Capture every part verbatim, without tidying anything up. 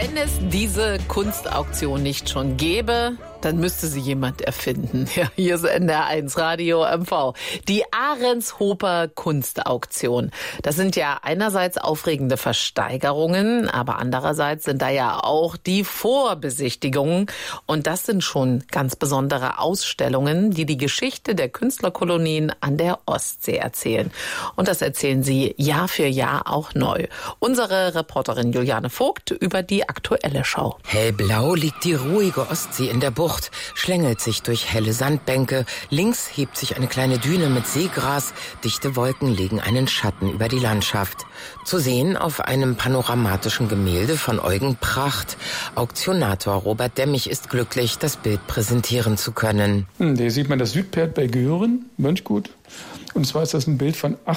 Wenn es diese Kunstauktion nicht schon gäbe, dann müsste sie jemand erfinden. Ja, hier ist N D R eins Radio M V. Die Ahrenshoper Kunstauktion. Das sind ja einerseits aufregende Versteigerungen, aber andererseits sind da ja auch die Vorbesichtigungen. Und das sind schon ganz besondere Ausstellungen, die die Geschichte der Künstlerkolonien an der Ostsee erzählen. Und das erzählen sie Jahr für Jahr auch neu. Unsere Reporterin Juliane Vogt über die aktuelle Schau. Hellblau liegt die ruhige Ostsee in der Bucht, schlängelt sich durch helle Sandbänke. Links hebt sich eine kleine Düne mit Seegras. Dichte Wolken legen einen Schatten über die Landschaft. Zu sehen auf einem panoramatischen Gemälde von Eugen Pracht. Auktionator Robert Demmich ist glücklich, das Bild präsentieren zu können. Hier sieht man das Südpferd bei Göhren, Mönchgut. Und zwar ist das ein Bild von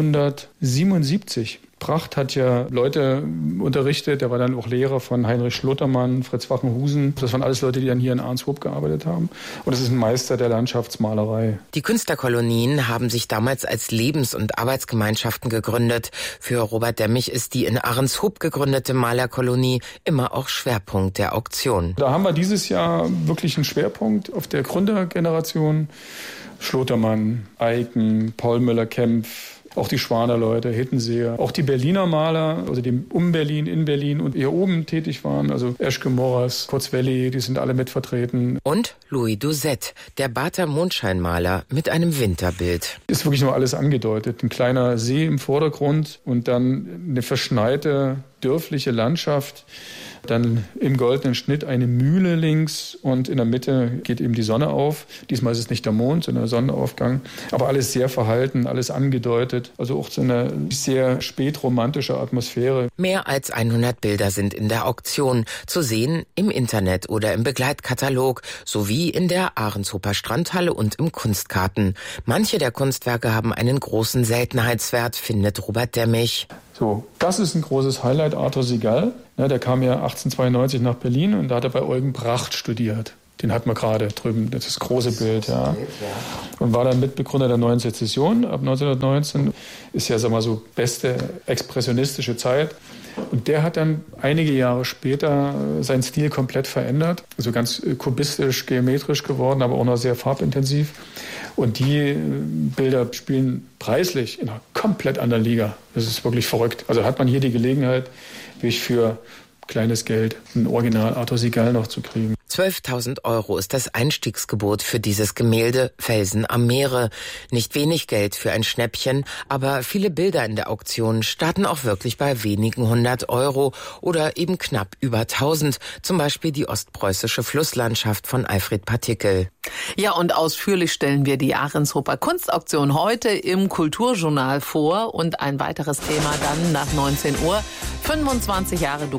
achtzehnhundertsiebenundsiebzig. Pracht hat ja Leute unterrichtet, der war dann auch Lehrer von Heinrich Schlottermann, Fritz Wachenhusen. Das waren alles Leute, die dann hier in Ahrenshoop gearbeitet haben. Und das ist ein Meister der Landschaftsmalerei. Die Künstlerkolonien haben sich damals als Lebens- und Arbeitsgemeinschaften gegründet. Für Robert Demmich ist die in Ahrenshoop gegründete Malerkolonie immer auch Schwerpunkt der Auktion. Da haben wir dieses Jahr wirklich einen Schwerpunkt auf der Gründergeneration. Schlottermann, Eicken, Paul Müller-Kempf, auch die Schwaner Leute, Hittenseer, auch die Berliner Maler, also die um Berlin, in Berlin und hier oben tätig waren, also Eschke Morras, Kurzwelli, die sind alle mit vertreten. Und Louis Doucet, der Bader Mondscheinmaler mit einem Winterbild. Ist wirklich nur alles angedeutet. Ein kleiner See im Vordergrund und dann eine verschneite, dörfliche Landschaft. Dann im goldenen Schnitt eine Mühle links und in der Mitte geht eben die Sonne auf. Diesmal ist es nicht der Mond, sondern der Sonnenaufgang. Aber alles sehr verhalten, alles angedeutet. Also auch so eine sehr spätromantische Atmosphäre. Mehr als hundert Bilder sind in der Auktion zu sehen im Internet oder im Begleitkatalog sowie in der Ahrenshoper Strandhalle und im Kunstkarten. Manche der Kunstwerke haben einen großen Seltenheitswert, findet Robert Demmich. So, das ist ein großes Highlight, Arthur Segal. Ja, der kam ja achtzehnhundertzweiundneunzig nach Berlin und da hat er bei Eugen Pracht studiert. Den hat man gerade drüben, das ist das große Bild, ja. Und war dann Mitbegründer der Neuen Sezession. Ab neunzehnhundertneunzehn ist ja, sag mal so, beste expressionistische Zeit. Und der hat dann einige Jahre später seinen Stil komplett verändert. Also ganz kubistisch, geometrisch geworden, aber auch noch sehr farbintensiv. Und die Bilder spielen preislich in einer komplett anderen Liga. Das ist wirklich verrückt. Also hat man hier die Gelegenheit, wirklich für kleines Geld ein Original Arthur Segal noch zu kriegen. zwölftausend Euro ist das Einstiegsgebot für dieses Gemälde Felsen am Meere. Nicht wenig Geld für ein Schnäppchen, aber viele Bilder in der Auktion starten auch wirklich bei wenigen hundert Euro oder eben knapp über tausend. Zum Beispiel die ostpreußische Flusslandschaft von Alfred Partikel. Ja, und ausführlich stellen wir die Ahrenshoper Kunstauktion heute im Kulturjournal vor und ein weiteres Thema dann nach neunzehn Uhr. fünfundzwanzig Jahre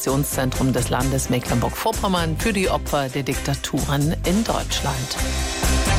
Dokumentationszentrum des Landes Mecklenburg-Vorpommern für die Opfer der Diktaturen in Deutschland.